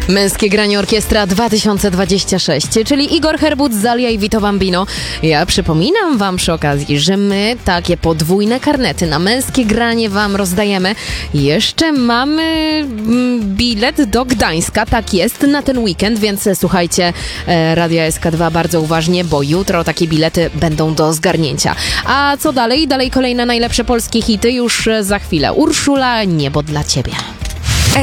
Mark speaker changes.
Speaker 1: Męskie granie orkiestra 2026, czyli Igor Herbut, Zalia i Vito Bambino. Ja przypominam wam przy okazji, że my takie podwójne karnety na męskie granie wam rozdajemy. Jeszcze mamy bilet do Gdańska, tak jest, na ten weekend, więc słuchajcie Radia SK2 bardzo uważnie, bo jutro takie bilety będą do zgarnięcia. A co dalej? Dalej kolejne najlepsze polskie hity już za chwilę. Urszula, Niebo dla ciebie.